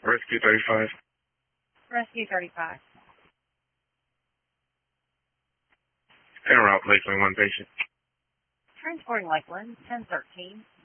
Rescue 35. Rescue 35. En route, Lakeland, one patient. Transporting Lakeland, 1013.